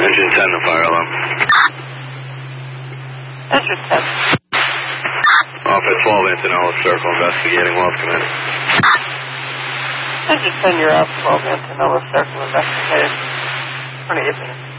Engine 10, the fire alarm. Engine 10. Officer 12, Antonella Circle, investigating. Welcome in. Engine 10, you're out 12, Antonella Circle, investigating. 28 minutes.